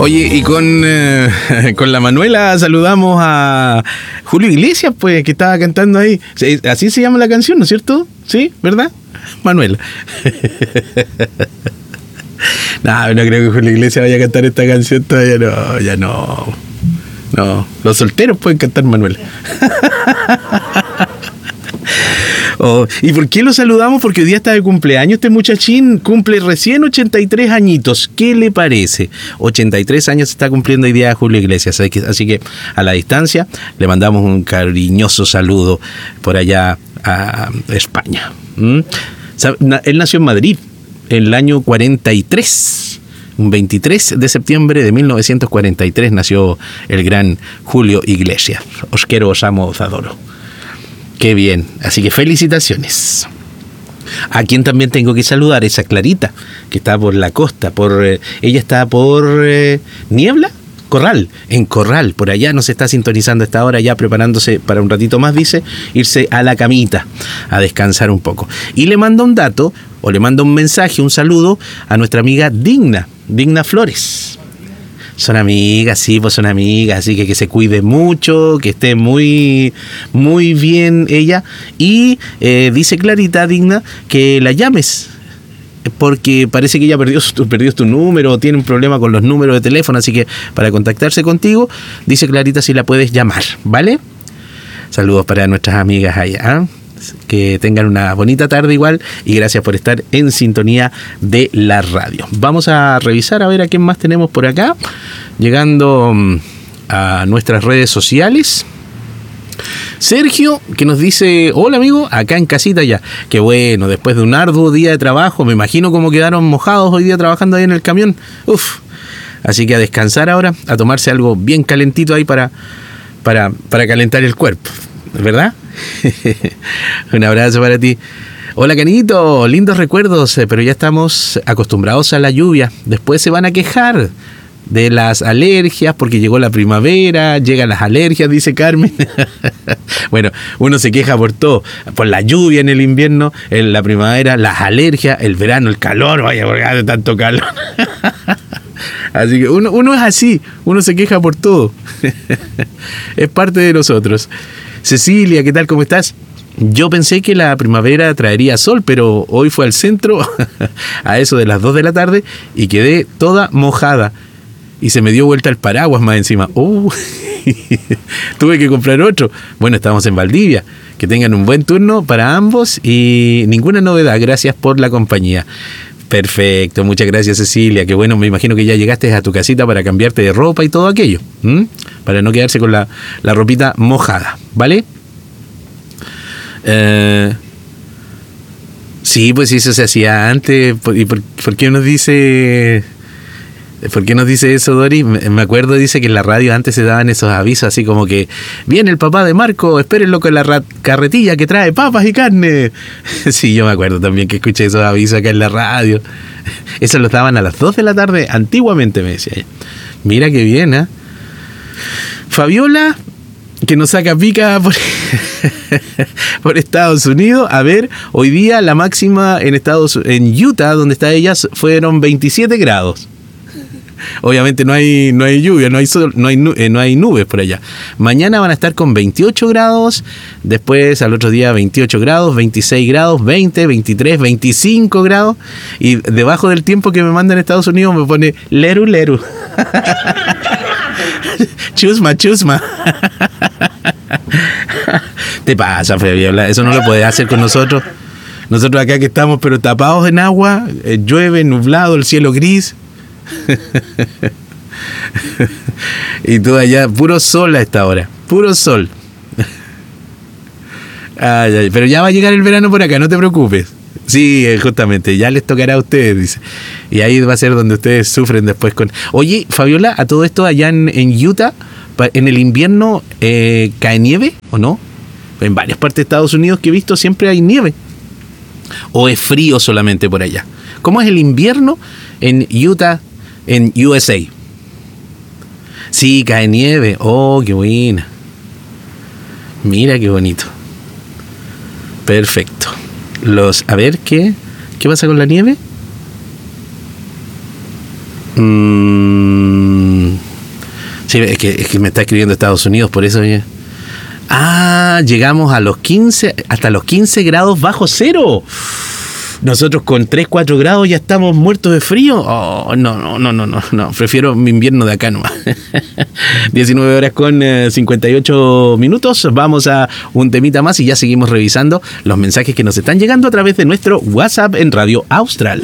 Oye, y con la Manuela saludamos a Julio Iglesias, pues, que estaba cantando ahí. Así se llama la canción, ¿no es cierto? ¿Sí? ¿Verdad? Manuela. No creo que Julio Iglesias vaya a cantar esta canción todavía. No, ya no. No, los solteros pueden cantar Manuela. ¿Y por qué lo saludamos? Porque hoy día está de cumpleaños este muchachín, cumple recién 83 añitos. ¿Qué le parece? 83 años está cumpliendo hoy día Julio Iglesias, así que a la distancia le mandamos un cariñoso saludo por allá a España. Él nació en Madrid en el año 43. Un 23 de septiembre de 1943 nació el gran Julio Iglesias. Os quiero, os amo, os adoro. Qué bien, así que felicitaciones. A quien también tengo que saludar es a Clarita, que está por la costa, ella está por Niebla, Corral, en Corral, por allá nos está sintonizando a esta hora, ya preparándose para un ratito más, dice, irse a la camita, a descansar un poco. Y le manda un dato, o le manda un mensaje, un saludo a nuestra amiga Digna Flores. Son amigas, sí, pues son amigas, así que se cuide mucho, que esté muy, muy bien ella. Y dice Clarita, Digna, que la llames, porque parece que ella perdió tu número, tiene un problema con los números de teléfono, así que para contactarse contigo, dice Clarita si la puedes llamar, ¿vale? Saludos para nuestras amigas allá, ¿eh? Que tengan una bonita tarde igual y gracias por estar en sintonía de la radio. Vamos a revisar a ver a quién más tenemos por acá, llegando a nuestras redes sociales. Sergio, que nos dice: hola amigo, acá en casita ya. Qué bueno, después de un arduo día de trabajo, me imagino cómo quedaron mojados hoy día trabajando ahí en el camión. Uf. Así que a descansar ahora, a tomarse algo bien calentito ahí para calentar el cuerpo, ¿verdad? Un abrazo para ti. Hola Canito, lindos recuerdos, pero ya estamos acostumbrados a la lluvia. Después se van a quejar de las alergias porque llegó la primavera, llegan las alergias, dice Carmen. Bueno, uno se queja por todo, por la lluvia en el invierno, en la primavera, las alergias, el verano, el calor, vaya, porque hace tanto calor. Así que uno es así, uno se queja por todo. Es parte de nosotros. Cecilia, ¿qué tal? ¿Cómo estás? Yo pensé que la primavera traería sol, pero hoy fue al centro a eso de las 2 de la tarde y quedé toda mojada. Y se me dio vuelta el paraguas más encima. Tuve que comprar otro. Bueno, estamos en Valdivia. Que tengan un buen turno para ambos y ninguna novedad. Gracias por la compañía. Perfecto, muchas gracias Cecilia. Qué bueno, me imagino que ya llegaste a tu casita para cambiarte de ropa y todo aquello. Para no quedarse con la ropita mojada, ¿vale? Sí, pues eso se hacía antes. ¿Y por qué nos dice... ¿Por qué nos dice eso, Dori? Me acuerdo, dice que en la radio antes se daban esos avisos así como que viene el papá de Marco, espérenlo con la carretilla que trae papas y carne. Sí, yo me acuerdo también que escuché esos avisos acá en la radio. Esos los daban a las 2 de la tarde, antiguamente me decía ella. Mira qué bien, ¿eh? Fabiola, que nos saca pica por Estados Unidos. A ver, hoy día la máxima en Utah, donde está ella, fueron 27 grados. Obviamente no hay lluvia, no hay sol, no hay nubes por allá. Mañana van a estar con 28 grados, después al otro día 28 grados, 26 grados, 20, 23, 25 grados. Y debajo del tiempo que me mandan en Estados Unidos me pone leru, leru. Chusma. Te pasa, Fabiola, eso no lo puedes hacer con nosotros. Nosotros acá que estamos pero tapados en agua, llueve, nublado, el cielo gris. Y tú allá, puro sol a esta hora, puro sol. Ay, pero ya va a llegar el verano por acá, no te preocupes. Sí, justamente, ya les tocará a ustedes, dice. Y ahí va a ser donde ustedes sufren después con... Oye, Fabiola, a todo esto allá en Utah, en el invierno, ¿cae nieve o no? En varias partes de Estados Unidos que he visto siempre hay nieve. ¿O es frío solamente por allá? ¿Cómo es el invierno en Utah, en USA? Sí, cae nieve. Oh, qué buena. Mira qué bonito. Perfecto. A ver, ¿qué pasa con la nieve? Sí, es que me está escribiendo Estados Unidos, por eso. Llegamos a los 15, hasta los 15 grados bajo cero. Nosotros con 3, 4 grados ya estamos muertos de frío. Oh, no. Prefiero mi invierno de acá nomás. 19 horas con 58 minutos. Vamos a un temita más y ya seguimos revisando los mensajes que nos están llegando a través de nuestro WhatsApp en Radio Austral.